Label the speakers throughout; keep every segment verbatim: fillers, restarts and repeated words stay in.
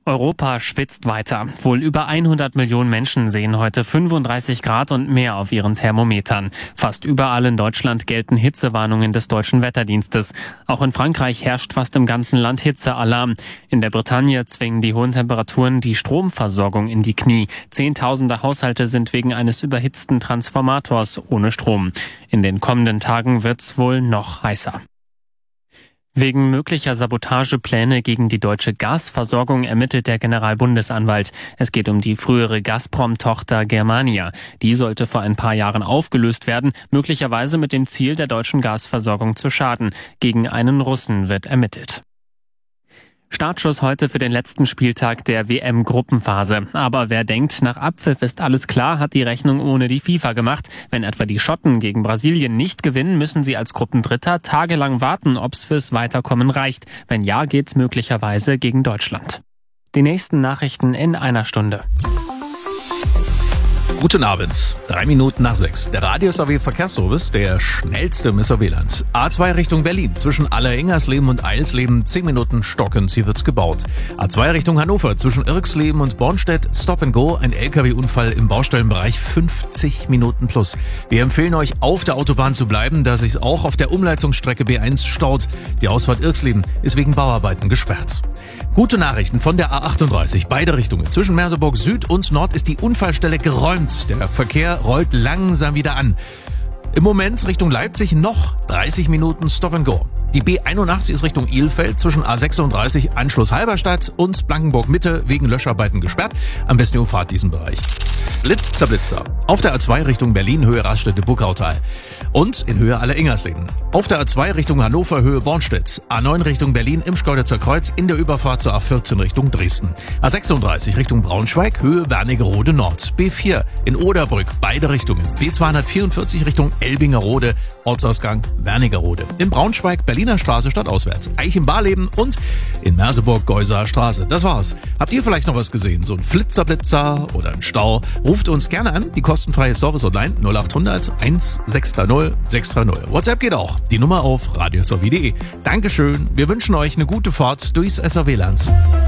Speaker 1: Europa schwitzt weiter. Wohl über hundert Millionen Menschen sehen heute fünfunddreißig Grad und mehr auf ihren Thermometern. Fast überall in Deutschland gelten Hitzewarnungen des deutschen Wetterdienstes. Auch in Frankreich herrscht fast im ganzen Land Hitzealarm. In der Bretagne zwingen die hohen Temperaturen die Stromversorgung in die Knie. Zehntausende Haushalte sind wegen eines überhitzten Transformators ohne Strom. In den kommenden Tagen wird's wohl noch heißer. Wegen möglicher Sabotagepläne gegen die deutsche Gasversorgung ermittelt der Generalbundesanwalt. Es geht um die frühere Gazprom-Tochter Germania. Die sollte vor ein paar Jahren aufgelöst werden, möglicherweise mit dem Ziel, der deutschen Gasversorgung zu schaden. Gegen einen Russen wird ermittelt. Startschuss heute für den letzten Spieltag der W M-Gruppenphase. Aber wer denkt, nach Abpfiff ist alles klar, hat die Rechnung ohne die FIFA gemacht. Wenn etwa die Schotten gegen Brasilien nicht gewinnen, müssen sie als Gruppendritter tagelang warten, ob's fürs Weiterkommen reicht. Wenn ja, geht's möglicherweise gegen Deutschland. Die nächsten Nachrichten in einer Stunde.
Speaker 2: Guten Abend, drei Minuten nach sechs. Der Radio-S A W-Verkehrsservice, der schnellste im S A W-Land. A zwei Richtung Berlin, zwischen Aller-Ingersleben und Eilsleben, zehn Minuten stockend, hier wird's gebaut. A zwei Richtung Hannover, zwischen Irksleben und Bornstedt, Stop and Go, ein L K W-Unfall im Baustellenbereich, fünfzig Minuten plus. Wir empfehlen euch, auf der Autobahn zu bleiben, da sich's auch auf der Umleitungsstrecke B eins staut. Die Ausfahrt Irksleben ist wegen Bauarbeiten gesperrt. Gute Nachrichten von der A achtunddreißig, beide Richtungen. Zwischen Merseburg Süd und Nord ist die Unfallstelle geräumt. Der Verkehr rollt langsam wieder an. Im Moment Richtung Leipzig noch dreißig Minuten Stop and Go. Die B einundachtzig ist Richtung Ilfeld zwischen A sechsunddreißig Anschluss Halberstadt und Blankenburg Mitte wegen Löscharbeiten gesperrt. Am besten umfahrt diesen Bereich. Blitzer, Blitzer. Auf der A zwei Richtung Berlin, Höhe Raststätte-Buckautal. Und in Höhe Aller-Ingersleben. Auf der A zwei Richtung Hannover, Höhe Bornstedt. A neun Richtung Berlin im Schkeuditzer Kreuz in der Überfahrt zur A vierzehn Richtung Dresden. A sechsunddreißig Richtung Braunschweig, Höhe Wernigerode Nord. B vier in Oderbrück, beide Richtungen. B zweihundertvierundvierzig Richtung Elbingerode, Ortsausgang Wernigerode. In Braunschweig, Berliner Straße stadtauswärts. Eichenbarleben und in Merseburg, Geuser Straße. Das war's. Habt ihr vielleicht noch was gesehen? So ein Flitzerblitzer oder ein Stau? Ruft uns gerne an. Die kostenfreie Service Online null achthundert eintausendsechshundertzig sechshundertzig. WhatsApp geht auch. Die Nummer auf radio s a w punkt de. Dankeschön. Wir wünschen euch eine gute Fahrt durchs S A W-Land.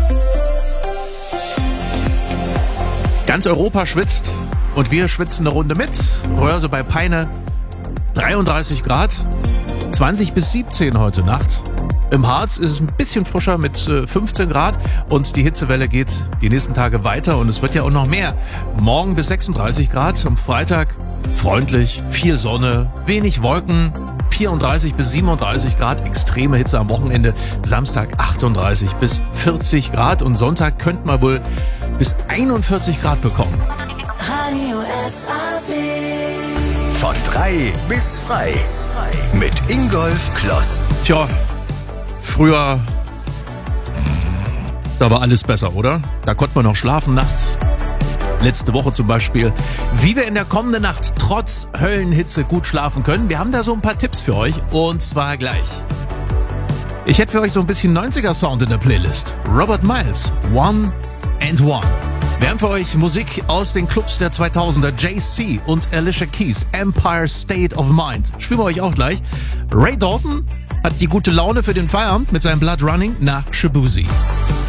Speaker 2: Ganz Europa schwitzt und wir schwitzen eine Runde mit. Röhrse bei Peine dreiunddreißig Grad, zwanzig bis siebzehn heute Nacht. Im Harz ist es ein bisschen frischer mit fünfzehn Grad und die Hitzewelle geht die nächsten Tage weiter und es wird ja auch noch mehr. Morgen bis sechsunddreißig Grad, am Freitag freundlich, viel Sonne, wenig Wolken, vierunddreißig bis siebenunddreißig Grad, extreme Hitze am Wochenende, Samstag achtunddreißig bis vierzig Grad und Sonntag könnte man wohl bis einundvierzig Grad bekommen.
Speaker 3: Radio S A W.
Speaker 4: Von drei bis frei. Mit Ingolf Kloss.
Speaker 2: Tja, früher, da war alles besser, oder? Da konnte man noch schlafen nachts. Letzte Woche zum Beispiel. Wie wir in der kommenden Nacht trotz Höllenhitze gut schlafen können. Wir haben da so ein paar Tipps für euch und zwar gleich. Ich hätte für euch so ein bisschen neunziger-Sound in der Playlist. Robert Miles, One and One. Wir haben für euch Musik aus den Clubs der zweitausender, Jay Z und Alicia Keys, Empire State of Mind. Spielen wir euch auch gleich. Ray Dalton hat die gute Laune für den Feierabend mit seinem Blood Running nach Shaboozey.